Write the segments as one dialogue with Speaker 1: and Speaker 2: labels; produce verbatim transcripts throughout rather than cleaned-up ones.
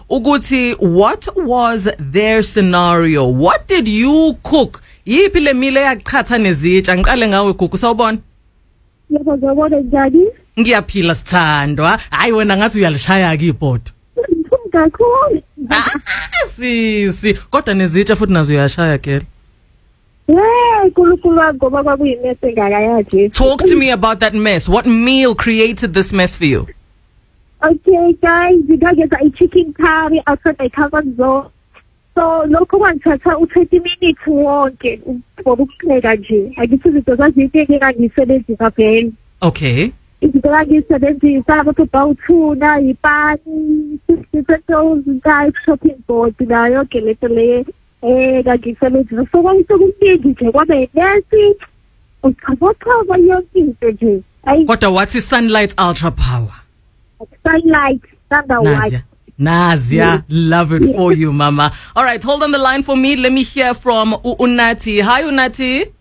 Speaker 1: ukuthi what was their scenario? What did you cook? Yiphi le meal eyaqhatha nezitsha? Ngiqale ngawe Gugu, sawubona?
Speaker 2: Yebo ngiyabona njani?
Speaker 1: Ngiyaphila sithandwa. Hayi wena ngathi uyalishaya ke ibhodo.
Speaker 2: Kakhulu.
Speaker 1: Sisi, kodwa nezitsha futhi nazo uyashaya ke.
Speaker 2: Yeah, kulukulwa ngoba kwakuyimess engakayazi.
Speaker 1: Talk to me about that mess. What meal created this mess for you?
Speaker 2: Okay, guys, we got get a chicken curry outside my comfort zone. So, lokho kwangithatha u thirty minutes wonke for ukupheka nje. Angithi izinto zaziyike ngangisebenzisa phela.
Speaker 1: Okay.
Speaker 2: Izinto ngangisebenzisa abakupha uthuna, ipani, potatoes, guys, shopping board, nayo ke leto le eh ngangisebenzisa. So, kwangisukuningi nje kwabe nesi. Uchabochaba yonke into nje.
Speaker 1: Kodwa what is Sunlight Ultra Power?
Speaker 2: Sunlight, number one.
Speaker 1: Nazia, yeah. Love it for you, Mama. All right, hold on the line for me. Let me hear from U- Unati. Hi, Unati.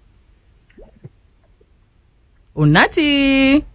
Speaker 1: Unati.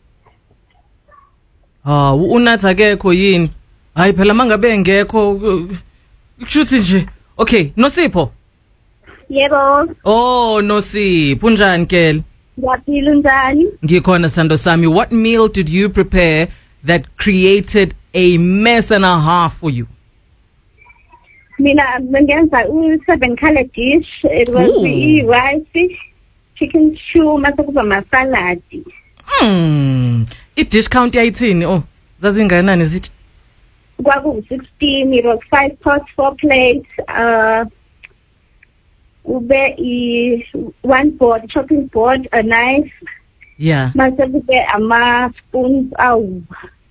Speaker 1: Ah, oh, Unati akekho yini? Hayi phela mangabe ngekho kushuthi nje. Okay, Nosipho.
Speaker 2: Yebo.
Speaker 1: Oh, Nosipho, unjani Kel?
Speaker 2: Ngiyaphila njani?
Speaker 1: Ngikhona sando sami. What meal did you prepare that created a mess and a half for you?
Speaker 2: Mina bengenza u seven color dish. It was the rice, chicken stew, masakuba masalad.
Speaker 1: Hmm. I dish count yaithini? Oh, zazinganani zithi?
Speaker 2: Kwaku sixteen. It was five pots, four plates. Uh, ube i one board, chopping board, a knife.
Speaker 1: Yeah.
Speaker 2: Masakube ama spoons. Aw.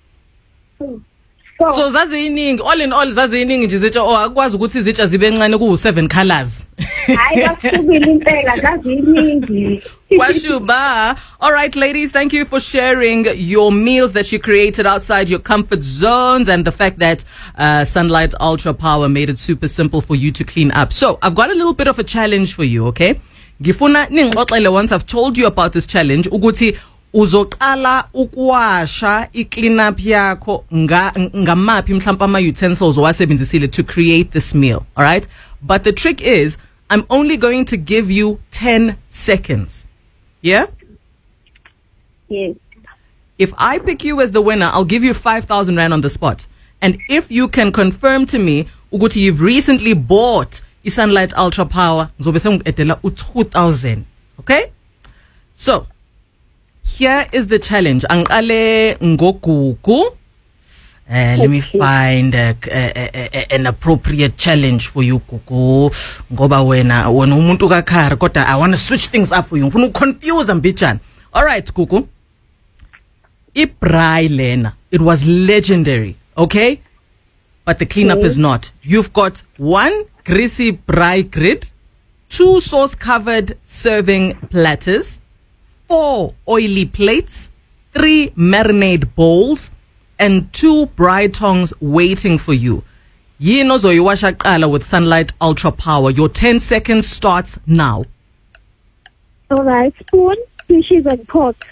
Speaker 1: So, so zaziyiningi, all in all zaziyiningi nje zitsha oh akwazi ukuthi izitsha zibe encane ku seven colors.
Speaker 2: Hayi basubile impela zaziyiningi.
Speaker 1: Washuba. All right, ladies, thank you for sharing your meals that you created outside your comfort zones and the fact that uh, Sunlight Ultra Power made it super simple for you to clean up. So, I've got a little bit of a challenge for you, okay? Ngifuna ningixoxele once I've told you about this challenge ukuthi uzoqala ukuwasha i-clean up yakho nga ngamaphi mhlawumbe ama utensils owasebenzisile to create this meal, all right? But the trick is I'm only going to give you ten seconds. Yeah?
Speaker 2: Yes.
Speaker 1: If I pick you as the winner, I'll give you five thousand rand on the spot. And if you can confirm to me ukuthi you've recently bought i-Sunlight Ultra Power, ngizobe sengidela u two thousand. Okay? So, here is the challenge. Angqale ngogugu. Uh, let me find uh, uh, uh, uh, an appropriate challenge for you, Gugu. Ngoba wena wena umuntu kakhari kodwa I want to switch things up for you. Ngifuna uconfuse mbijana. All right, Gugu. Ibrai lena. It was legendary, okay? But the cleanup okay. is not. You've got one greasy braai grid, two sauce-covered serving platters, four oily plates, three marinade bowls, and two braai tongs waiting for you. Yini ozoyiwasha kuqala with Sunlight Ultra Power. Your ten seconds starts now.
Speaker 2: All right, spoon, dishes, and pots.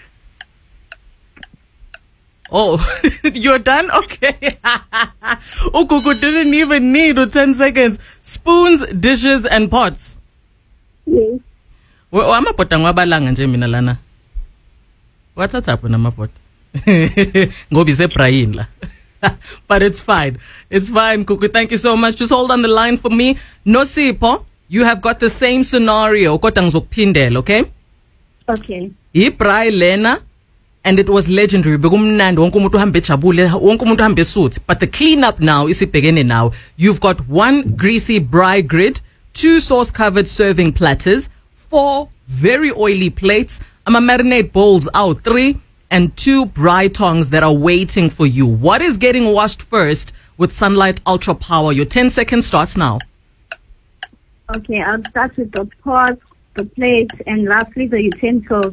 Speaker 1: Oh, you're done? Okay. Ukuku didn't even need ten seconds. Spoons, dishes, and pots.
Speaker 2: Yes.
Speaker 1: Well, I'm a potangwabalanga nje mina lana. What's that happen amapot? Ngobi se prayin la. But it's fine. It's fine, Kuku. Thank you so much. Just hold on the line for me. Nosipho, you have got the same scenario. Kodwa ngizokupindela, okay?
Speaker 2: Okay.
Speaker 1: Ibrai lena. And it was legendary. Bekumnandi wonke umuntu uhambe ejabule, wonke umuntu uhambe esuthi. But the cleanup now isibhekene now. You've got one greasy braai grid, two sauce-covered serving platters, four very oily plates, ama marinade bowls out, three, and two braai tongs that are waiting for you. What is getting washed first with Sunlight Ultra Power? Your ten seconds starts now.
Speaker 2: Okay, I'll start with the pots, the plates, and lastly the utensils.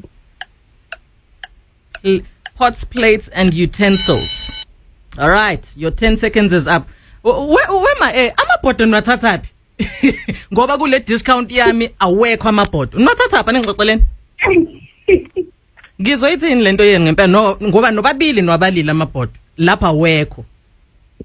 Speaker 1: Pots, plates, and utensils. All right, your ten seconds is up. Where, where am I? I'm a pot and not ngoba kule discount yami awekho amabhodo. Unathatha apha ningixoxeleni? Ngizoyithini lento yeni ngempela no ngoba nobabili nobalili amabhodo lapha awekho.